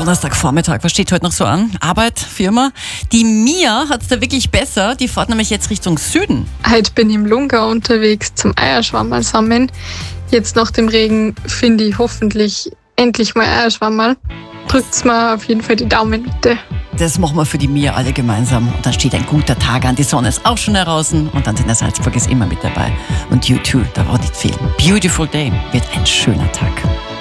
Donnerstagvormittag, was steht heute noch so an? Arbeit, Firma. Die Mia hat es da wirklich besser. Die fährt nämlich jetzt Richtung Süden. Heute bin ich im Lungau unterwegs zum Eierschwammerl sammeln. Jetzt nach dem Regen finde ich hoffentlich endlich mal Eierschwammerl. Drückt's mir auf jeden Fall die Daumen, bitte. Das machen wir für die Mia alle gemeinsam. Und dann steht ein guter Tag an. Die Sonne ist auch schon draußen. Und dann sind der Salzburg ist immer mit dabei. Und U2, da war nicht viel. Beautiful Day wird ein schöner Tag.